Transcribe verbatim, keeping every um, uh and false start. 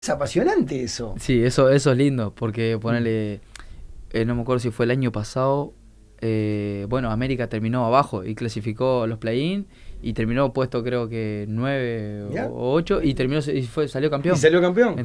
Es apasionante eso. Sí, eso, eso es lindo, porque ponerle, eh, no me acuerdo si fue el año pasado, eh, bueno, América terminó abajo y clasificó a los play-in y terminó puesto creo que nueve ¿Ya? o ocho y terminó y fue, salió Y campeón. salió campeón.